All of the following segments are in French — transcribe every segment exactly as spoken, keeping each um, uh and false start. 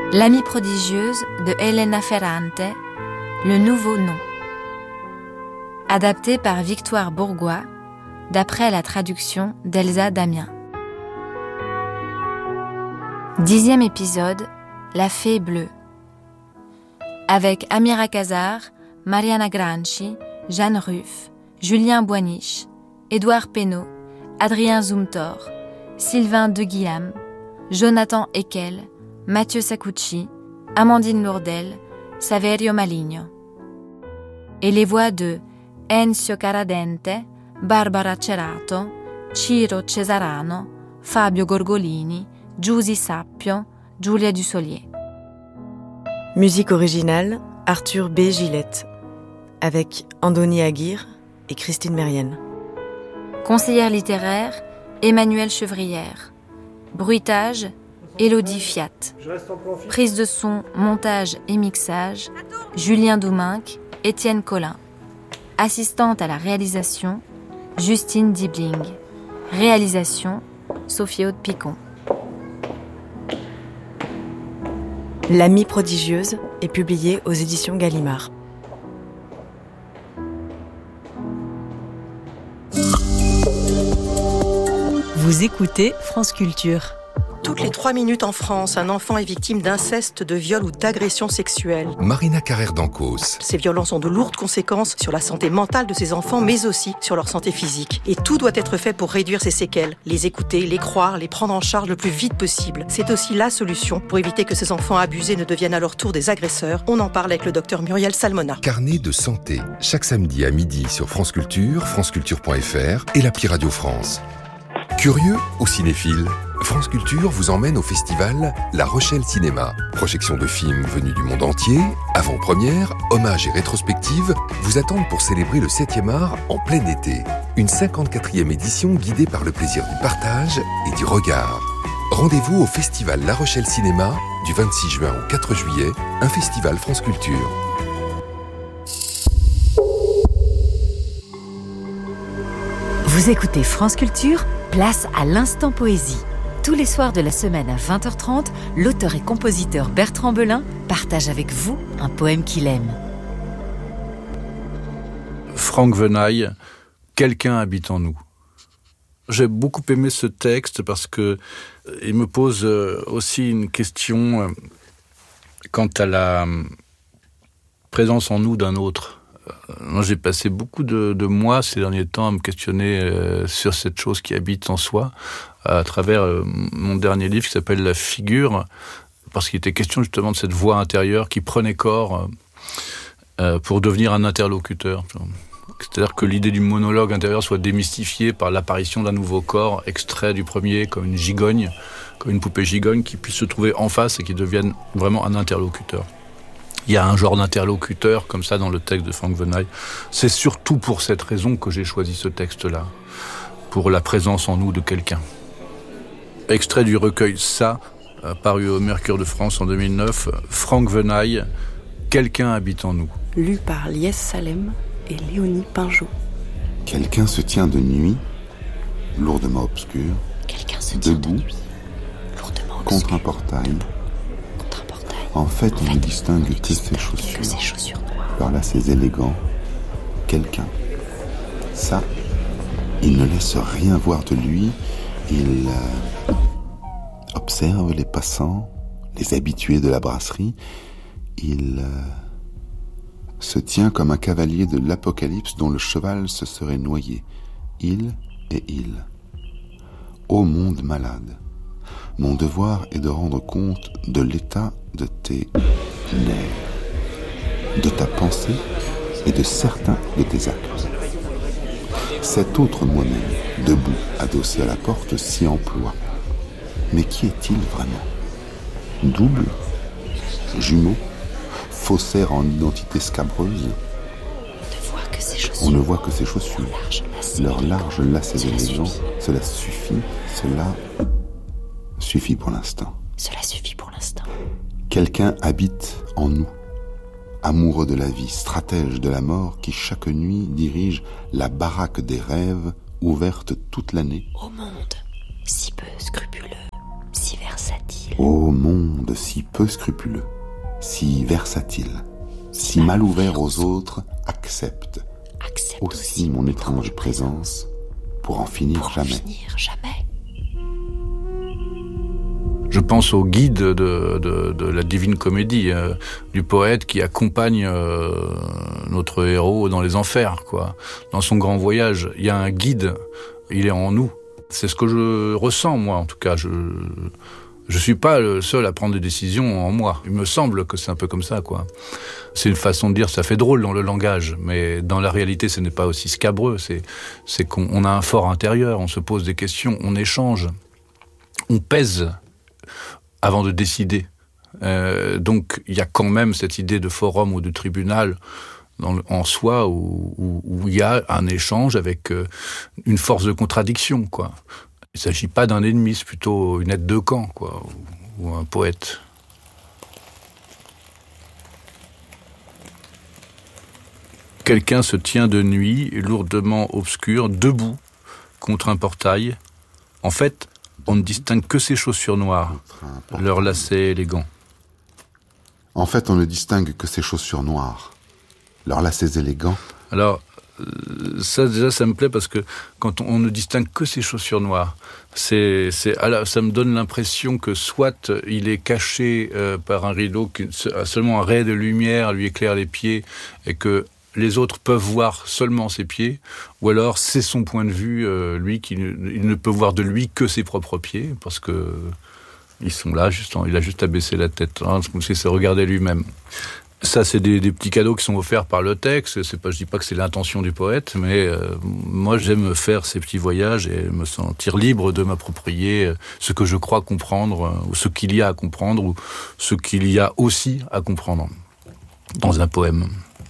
L'amie prodigieuse de Elena Ferrante, le nouveau nom. Adapté par Victoire Bourgois, d'après la traduction d'Elsa Damien. Dixième épisode, La Fée Bleue. Avec Amira Kazar, Mariana Granchi, Jeanne Ruff, Julien Boiniche, Édouard Pénaud, Adrien Zumthor, Sylvain De Guillaume, Jonathan Ekel, Mathieu Sacucci, Amandine Lourdel, Saverio Maligno. Et les voix de Enzio Caradente, Barbara Cerato, Ciro Cesarano, Fabio Gorgolini, Giusy Sappio, Giulia Dussolier. Musique originale, Arthur B. Gillette, avec Andoni Aguirre et Christine Mérienne. Conseillère littéraire, Emmanuelle Chevrière. Bruitage, Élodie Fiat. Prise de son, montage et mixage, Julien Douminc, Étienne Collin. Assistante à la réalisation, Justine Dibling. Réalisation, Sophie-Aude Picon. L'amie prodigieuse est publiée aux éditions Gallimard. Vous écoutez France Culture. Toutes les trois minutes en France, un enfant est victime d'inceste, de viol ou d'agression sexuelle. Marina Carrère d'Ancos. Ces violences ont de lourdes conséquences sur la santé mentale de ces enfants, mais aussi sur leur santé physique. Et tout doit être fait pour réduire ces séquelles. Les écouter, les croire, les prendre en charge le plus vite possible. C'est aussi la solution pour éviter que ces enfants abusés ne deviennent à leur tour des agresseurs. On en parle avec le docteur Muriel Salmona. Carnet de santé, chaque samedi à midi sur France Culture, franceculture point f r et l'appli Radio France. Curieux ou cinéphile, France Culture vous emmène au festival La Rochelle Cinéma. Projection de films venus du monde entier, avant-première, hommages et rétrospectives vous attendent pour célébrer le septième art en plein été. Une cinquante-quatrième édition guidée par le plaisir du partage et du regard. Rendez-vous au festival La Rochelle Cinéma du vingt-six juin au quatre juillet, un festival France Culture. Vous écoutez France Culture, place à l'instant poésie. Tous les soirs de la semaine à vingt heures trente, l'auteur et compositeur Bertrand Belin partage avec vous un poème qu'il aime. Franck Venaille, Quelqu'un habite en nous. J'ai beaucoup aimé ce texte parce que il me pose aussi une question quant à la présence en nous d'un autre. Moi, j'ai passé beaucoup de, de mois ces derniers temps à me questionner euh, sur cette chose qui habite en soi, à travers euh, mon dernier livre qui s'appelle La Figure, parce qu'il était question justement de cette voix intérieure qui prenait corps euh, pour devenir un interlocuteur. C'est-à-dire que l'idée du monologue intérieur soit démystifiée par l'apparition d'un nouveau corps extrait du premier, comme une gigogne, comme une poupée gigogne, qui puisse se trouver en face et qui devienne vraiment un interlocuteur. Il y a un genre d'interlocuteur comme ça dans le texte de Franck Venaille. C'est surtout pour cette raison que j'ai choisi ce texte-là, pour la présence en nous de quelqu'un. Extrait du recueil Ça, paru au Mercure de France en deux mille neuf, Franck Venaille, Quelqu'un habite en nous. Lu par Lies Salem et Léonie Pinjot. Quelqu'un se tient de nuit, lourdement obscur, Quelqu'un se tient debout, de nuit, lourdement contre obscur, un portail. contre un portail. En fait, on En ne fait, distingue on ne que distingue ses chaussures. que ses chaussures noires. Par là, ses élégants. Quelqu'un. Ça, il ne laisse rien voir de lui. Il euh, observe les passants, les habitués de la brasserie. Il euh, se tient comme un cavalier de l'Apocalypse dont le cheval se serait noyé. Il et il. Ô monde malade, mon devoir est de rendre compte de l'état de tes nerfs, de ta pensée et de certains de tes actes. Cet autre moi-même, debout, adossé à la porte, s'y emploie. Mais qui est-il vraiment ? Double ? Jumeau ? Faussaire en identité scabreuse ? On ne voit que ses chaussures. Leurs larges lacets élégants. Cela suffit. Cela suffit pour l'instant. Cela suffit pour l'instant. Quelqu'un habite en nous. Amoureux de la vie, stratège de la mort, qui chaque nuit dirige la baraque des rêves, ouverte toute l'année. Au monde, si peu scrupuleux, si si versatile. Ô monde si peu scrupuleux, si versatile, si mal ouvert aux autres, accepte, Accepte aussi mon étrange présence pour en finir pour en jamais. finir jamais. Je pense au guide de, de, de la Divine Comédie, euh, du poète qui accompagne euh, notre héros dans les enfers, quoi. Dans son grand voyage, il y a un guide, il est en nous. C'est ce que je ressens, moi, en tout cas. Je je suis pas le seul à prendre des décisions en moi. Il me semble que c'est un peu comme ça, quoi. C'est une façon de dire, ça fait drôle dans le langage, mais dans la réalité, ce n'est pas aussi scabreux. C'est, c'est qu'on on a un fort intérieur, on se pose des questions, on échange, on pèse avant de décider. Euh, donc, il y a quand même cette idée de forum ou de tribunal dans le, en soi où, où, où il y a un échange avec euh, une force de contradiction, quoi. Il ne s'agit pas d'un ennemi, c'est plutôt une aide de camp, quoi, ou, ou un poète. Quelqu'un se tient de nuit, lourdement obscur, debout, contre un portail. En fait, on ne distingue que ses chaussures noires, leurs lacets élégants. En fait, on ne distingue que ses chaussures noires, leurs lacets élégants. Alors, ça déjà, ça me plaît parce que quand on, on ne distingue que ses chaussures noires, c'est, c'est, alors, ça me donne l'impression que soit il est caché euh, par un rideau, que seulement un ray de lumière lui éclaire les pieds et que les autres peuvent voir seulement ses pieds, ou alors c'est son point de vue, euh, lui, qui ne, il ne peut voir de lui que ses propres pieds, parce que ils sont là, juste en, il a juste à baisser la tête, hein, comme s'il se regardait lui-même. Ça, c'est des, des petits cadeaux qui sont offerts par le texte. C'est pas, je dis pas que c'est l'intention du poète, mais euh, moi, j'aime faire ces petits voyages et me sentir libre de m'approprier ce que je crois comprendre, ou ce qu'il y a à comprendre, ou ce qu'il y a aussi à comprendre dans un poème.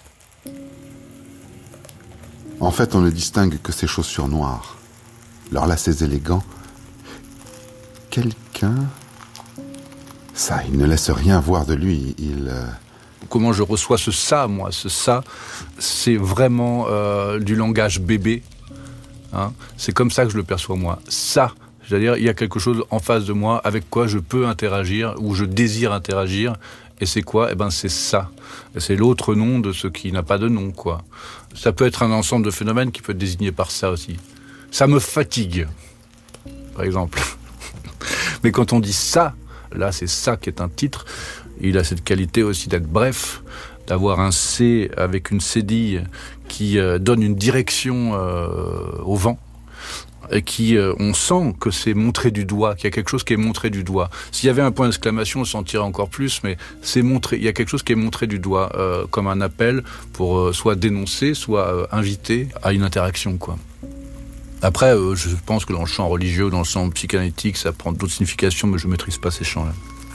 En fait, on ne distingue que ses chaussures noires, leurs lacets élégants. Quelqu'un... Ça, il ne laisse rien voir de lui, il... Euh... Comment je reçois ce ça, moi, ce ça, c'est vraiment euh, du langage bébé. Hein. C'est comme ça que je le perçois, moi. Ça, c'est-à-dire, il y a quelque chose en face de moi avec quoi je peux interagir, ou je désire interagir. Et c'est quoi ? Eh ben, c'est ça. Et c'est l'autre nom de ce qui n'a pas de nom, quoi. Ça peut être un ensemble de phénomènes qui peut être désigné par ça aussi. Ça me fatigue, par exemple. Mais quand on dit ça, là, c'est ça qui est un titre. Il a cette qualité aussi d'être bref, d'avoir un C avec une cédille qui euh, donne une direction euh, au vent. Et qui, euh, on sent que c'est montré du doigt, qu'il y a quelque chose qui est montré du doigt. S'il y avait un point d'exclamation, on sentirait encore plus, mais c'est montré. Il y a quelque chose qui est montré du doigt, euh, comme un appel pour euh, soit dénoncer, soit euh, inviter à une interaction, quoi. Après, euh, je pense que dans le champ religieux, dans le champ psychanalytique, ça prend d'autres significations, mais je ne maîtrise pas ces champs-là.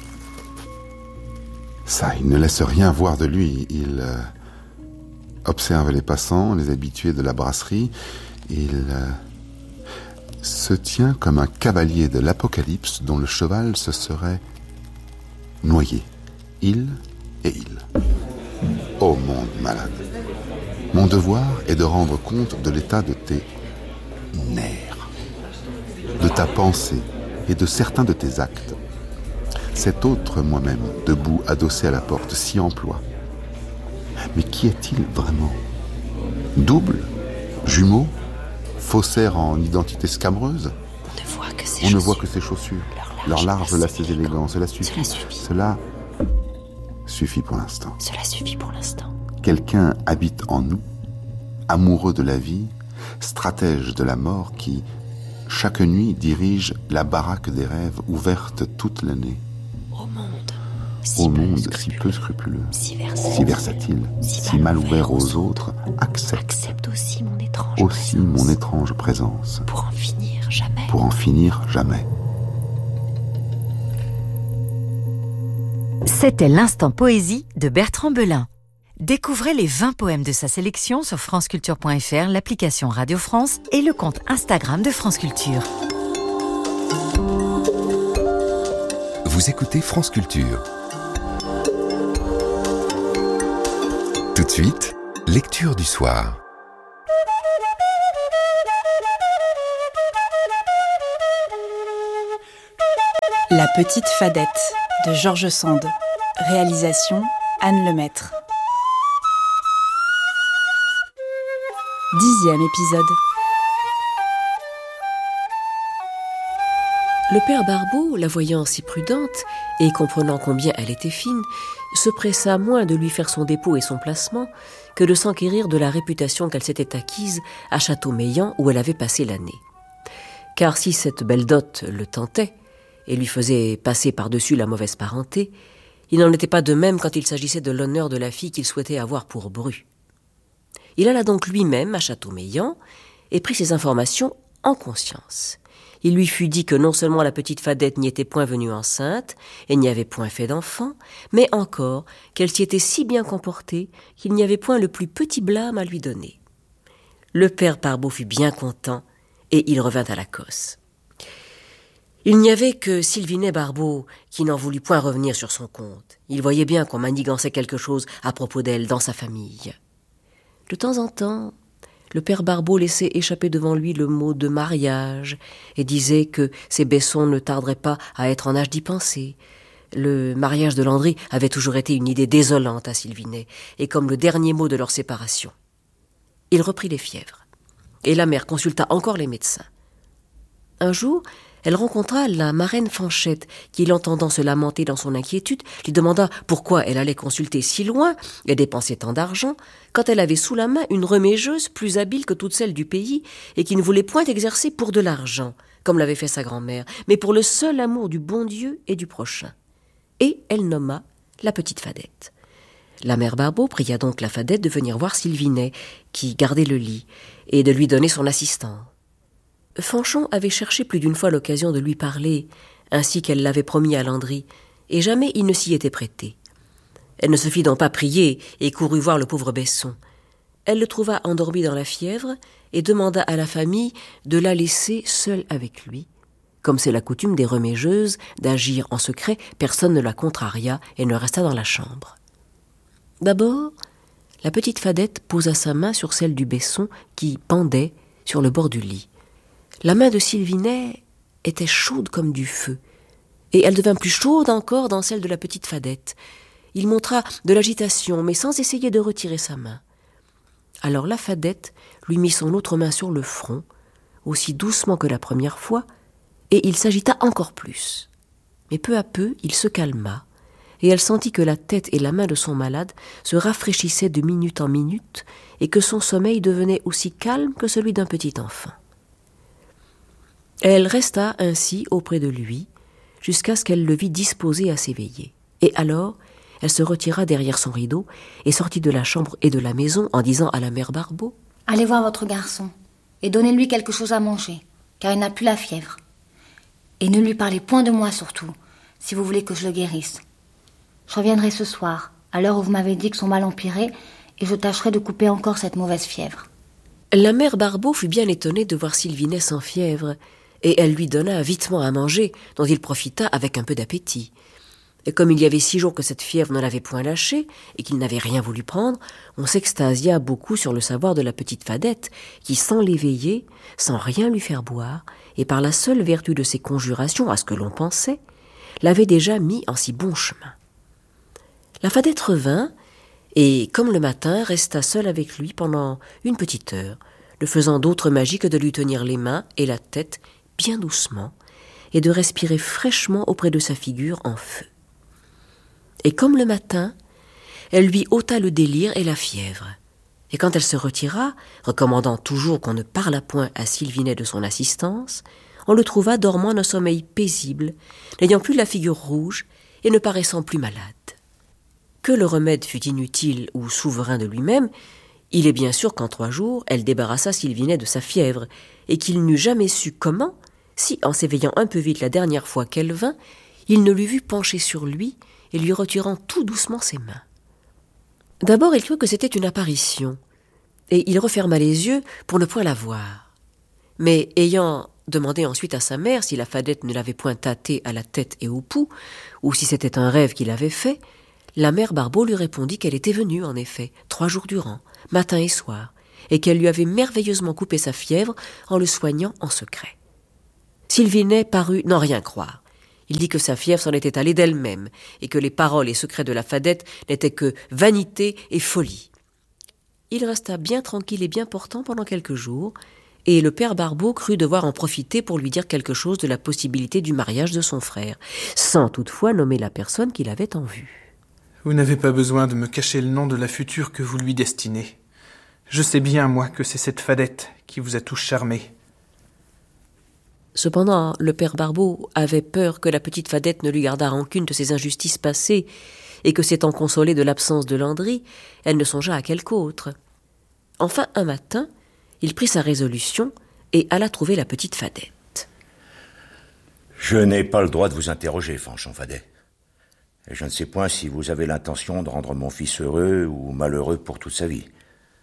Ça, il ne laisse rien voir de lui. Il euh, observe les passants, les habitués de la brasserie. Il... Euh, se tient comme un cavalier de l'Apocalypse dont le cheval se serait noyé. Il et il. Ô monde malade, mon devoir est de rendre compte de l'état de tes nerfs, de ta pensée et de certains de tes actes. Cet autre moi-même, debout, adossé à la porte, s'y emploie. Mais qui est-il vraiment ? Double ? Jumeau ? Faussaire en identité scabreuse ? On ne voit que ses On chaussures. ne voit que ses chaussures, leurs larges lacets élégants. Cela suffit. Cela suffit. Cela suffit pour l'instant. Cela suffit pour l'instant. Quelqu'un habite en nous, amoureux de la vie, stratège de la mort qui, chaque nuit, dirige la baraque des rêves ouverte toute l'année. Au monde, Au monde si peu scrupuleux, si versatile, si versatile, si mal ouvert aux autres, accepte accepte aussi mon étrange aussi présence. mon étrange présence. Pour en finir jamais. Pour en finir jamais. C'était l'instant poésie de Bertrand Belin. Découvrez les vingt poèmes de sa sélection sur franceculture point f r, l'application Radio France et le compte Instagram de France Culture. Vous écoutez France Culture. Tout de suite, lecture du soir. La petite Fadette de Georges Sand. Réalisation Anne Lemaître. Dixième épisode. Le père Barbeau, la voyant si prudente, et comprenant combien elle était fine, se pressa moins de lui faire son dépôt et son placement que de s'enquérir de la réputation qu'elle s'était acquise à Châteaumeillan où elle avait passé l'année. Car si cette belle dot le tentait et lui faisait passer par-dessus la mauvaise parenté, il n'en était pas de même quand il s'agissait de l'honneur de la fille qu'il souhaitait avoir pour bru. Il alla donc lui-même à Châteaumeillan et prit ses informations en conscience. Il lui fut dit que non seulement la petite Fadette n'y était point venue enceinte et n'y avait point fait d'enfant, mais encore qu'elle s'y était si bien comportée qu'il n'y avait point le plus petit blâme à lui donner. Le père Barbeau fut bien content et il revint à la cosse. Il n'y avait que Sylvinet Barbeau qui n'en voulut point revenir sur son compte. Il voyait bien qu'on manigançait quelque chose à propos d'elle dans sa famille. De temps en temps, le père Barbeau laissait échapper devant lui le mot de mariage et disait que ses Bessons ne tarderaient pas à être en âge d'y penser. Le mariage de Landry avait toujours été une idée désolante à Sylvinet et comme le dernier mot de leur séparation. Il reprit les fièvres et la mère consulta encore les médecins. Un jour, elle rencontra la marraine Fanchette qui, l'entendant se lamenter dans son inquiétude, lui demanda pourquoi elle allait consulter si loin et dépenser tant d'argent quand elle avait sous la main une remégeuse plus habile que toutes celles du pays et qui ne voulait point exercer pour de l'argent, comme l'avait fait sa grand-mère, mais pour le seul amour du bon Dieu et du prochain. Et elle nomma la petite Fadette. La mère Barbeau pria donc la Fadette de venir voir Sylvinet, qui gardait le lit, et de lui donner son assistant. Fanchon avait cherché plus d'une fois l'occasion de lui parler, ainsi qu'elle l'avait promis à Landry, et jamais il ne s'y était prêté. Elle ne se fit donc pas prier et courut voir le pauvre Besson. Elle le trouva endormi dans la fièvre et demanda à la famille de la laisser seule avec lui. Comme c'est la coutume des remégeuses d'agir en secret, personne ne la contraria et ne resta dans la chambre. D'abord, la petite Fadette posa sa main sur celle du Besson qui pendait sur le bord du lit. La main de Sylvinet était chaude comme du feu, et elle devint plus chaude encore dans celle de la petite Fadette. Il montra de l'agitation, mais sans essayer de retirer sa main. Alors la Fadette lui mit son autre main sur le front, aussi doucement que la première fois, et il s'agita encore plus. Mais peu à peu, il se calma, et elle sentit que la tête et la main de son malade se rafraîchissaient de minute en minute, et que son sommeil devenait aussi calme que celui d'un petit enfant. Elle resta ainsi auprès de lui, jusqu'à ce qu'elle le vît disposé à s'éveiller. Et alors, elle se retira derrière son rideau et sortit de la chambre et de la maison en disant à la mère Barbeau : « Allez voir votre garçon et donnez-lui quelque chose à manger, car il n'a plus la fièvre. Et ne lui parlez point de moi surtout, si vous voulez que je le guérisse. Je reviendrai ce soir, à l'heure où vous m'avez dit que son mal empirait, et je tâcherai de couper encore cette mauvaise fièvre. » La mère Barbeau fut bien étonnée de voir Sylvinet sans fièvre, et elle lui donna vitement à manger, dont il profita avec un peu d'appétit. Et comme il y avait six jours que cette fièvre ne l'avait point lâché, et qu'il n'avait rien voulu prendre, on s'extasia beaucoup sur le savoir de la petite Fadette, qui, sans l'éveiller, sans rien lui faire boire, et par la seule vertu de ses conjurations, à ce que l'on pensait, l'avait déjà mis en si bon chemin. La Fadette revint, et, comme le matin, resta seule avec lui pendant une petite heure, ne faisant d'autre magie que de lui tenir les mains et la tête bien doucement, et de respirer fraîchement auprès de sa figure en feu. Et comme le matin, elle lui ôta le délire et la fièvre. Et quand elle se retira, recommandant toujours qu'on ne parlât point à Sylvinet de son assistance, on le trouva dormant d'un sommeil paisible, n'ayant plus la figure rouge et ne paraissant plus malade. Que le remède fût inutile ou souverain de lui-même, il est bien sûr qu'en trois jours, elle débarrassa Sylvinet de sa fièvre, et qu'il n'eût jamais su comment, si, en s'éveillant un peu vite la dernière fois qu'elle vint, il ne l'eût vu pencher sur lui et lui retirant tout doucement ses mains. D'abord, il crut que c'était une apparition, et il referma les yeux pour ne point la voir. Mais ayant demandé ensuite à sa mère si la Fadette ne l'avait point tâtée à la tête et au pouls, ou si c'était un rêve qu'il avait fait, la mère Barbeau lui répondit qu'elle était venue, en effet, trois jours durant, matin et soir, et qu'elle lui avait merveilleusement coupé sa fièvre en le soignant en secret. Sylvinet parut n'en rien croire. Il dit que sa fièvre s'en était allée d'elle-même, et que les paroles et secrets de la fadette n'étaient que vanité et folie. Il resta bien tranquille et bien portant pendant quelques jours, et le père Barbeau crut devoir en profiter pour lui dire quelque chose de la possibilité du mariage de son frère, sans toutefois nommer la personne qu'il avait en vue. Vous n'avez pas besoin de me cacher le nom de la future que vous lui destinez. Je sais bien, moi, que c'est cette fadette qui vous a tous charmés. Cependant, le père Barbeau avait peur que la petite fadette ne lui gardât rancune de ses injustices passées, et que s'étant consolée de l'absence de Landry, elle ne songeât à quelque autre. Enfin, un matin, il prit sa résolution et alla trouver la petite fadette. Je n'ai pas le droit de vous interroger, Fanchon Fadet. Et je ne sais point si vous avez l'intention de rendre mon fils heureux ou malheureux pour toute sa vie.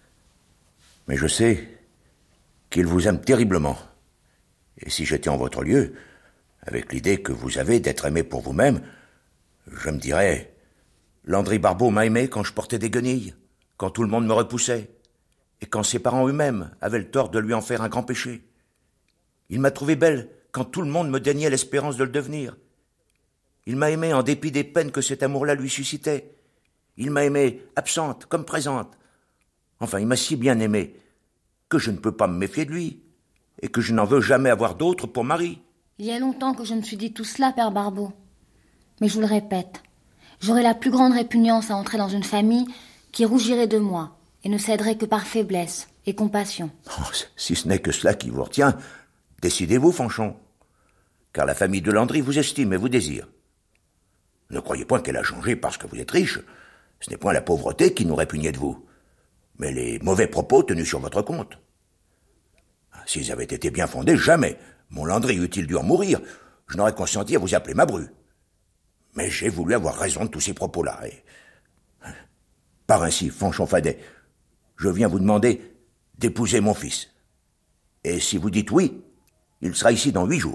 Mais je sais qu'il vous aime terriblement. Et si j'étais en votre lieu, avec l'idée que vous avez d'être aimé pour vous-même, je me dirais, Landry Barbeau m'a aimé quand je portais des guenilles, quand tout le monde me repoussait, et quand ses parents eux-mêmes avaient le tort de lui en faire un grand péché. Il m'a trouvée belle quand tout le monde me déniait l'espérance de le devenir. Il m'a aimé en dépit des peines que cet amour-là lui suscitait. Il m'a aimé absente comme présente. Enfin, il m'a si bien aimé que je ne peux pas me méfier de lui, et que je n'en veux jamais avoir d'autre pour mari. Il y a longtemps que je me suis dit tout cela, père Barbeau. Mais je vous le répète, j'aurais la plus grande répugnance à entrer dans une famille qui rougirait de moi et ne céderait que par faiblesse et compassion. Oh, si ce n'est que cela qui vous retient, décidez-vous, Fanchon, car la famille de Landry vous estime et vous désire. Ne croyez point qu'elle a changé parce que vous êtes riche. Ce n'est point la pauvreté qui nous répugnait de vous, mais les mauvais propos tenus sur votre compte. S'ils avaient été bien fondés, jamais, mon Landry eût-il dû en mourir, je n'aurais consenti à vous appeler ma bru. Mais j'ai voulu avoir raison de tous ces propos-là. Et... Par ainsi, Fanchon Fadet, je viens vous demander d'épouser mon fils. Et si vous dites oui, il sera ici dans huit jours.